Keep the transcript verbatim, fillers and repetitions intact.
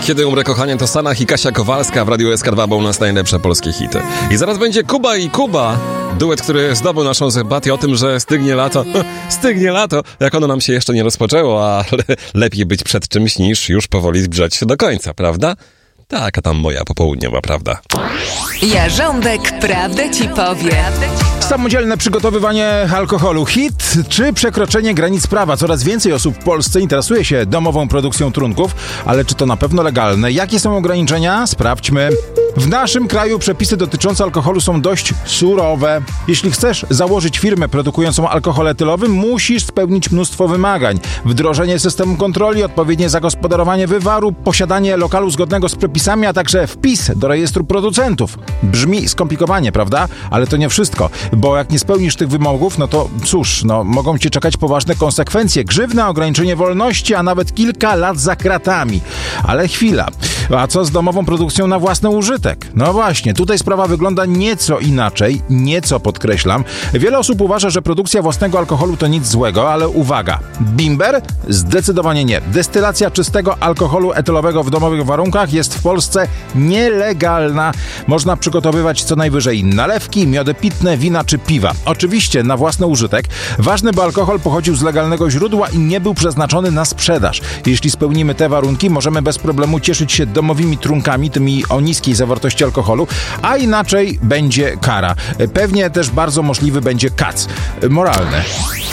Kiedy umrę kochanie to Stanach i Kasia Kowalska w Radiu S K dwa, bo u nas najlepsze polskie hity. I zaraz będzie Kuba i Kuba, duet, który zdobył naszą sympatię o tym, że stygnie lato. Stygnie lato, jak ono nam się jeszcze nie rozpoczęło, ale lepiej być przed czymś niż już powoli zbliżać się do końca, prawda? Taka tam moja popołudniowa prawda. Jarząbek prawdę ci powie. Samodzielne przygotowywanie alkoholu. Hit czy przekroczenie granic prawa? Coraz więcej osób w Polsce interesuje się domową produkcją trunków, ale czy to na pewno legalne? Jakie są ograniczenia? Sprawdźmy. W naszym kraju przepisy dotyczące alkoholu są dość surowe. Jeśli chcesz założyć firmę produkującą alkohol etylowy, musisz spełnić mnóstwo wymagań. Wdrożenie systemu kontroli, odpowiednie zagospodarowanie wywaru, posiadanie lokalu zgodnego z przepisami, a także wpis do rejestru producentów. Brzmi skomplikowanie, prawda? Ale to nie wszystko, bo jak nie spełnisz tych wymogów, no to cóż, no mogą cię czekać poważne konsekwencje. Grzywna, ograniczenie wolności, a nawet kilka lat za kratami. Ale chwila. A co z domową produkcją na własny użytek? No właśnie, tutaj sprawa wygląda nieco inaczej, nieco podkreślam. Wiele osób uważa, że produkcja własnego alkoholu to nic złego, ale uwaga, bimber? Zdecydowanie nie. Destylacja czystego alkoholu etylowego w domowych warunkach jest w Polsce nielegalna. Można przygotowywać co najwyżej nalewki, miody pitne, wina czy piwa. Oczywiście na własny użytek. Ważne, by alkohol pochodził z legalnego źródła i nie był przeznaczony na sprzedaż. Jeśli spełnimy te warunki, możemy bez problemu cieszyć się domowymi trunkami, tymi o niskiej zawartości alkoholu, a inaczej będzie kara. Pewnie też bardzo możliwy będzie kac moralny.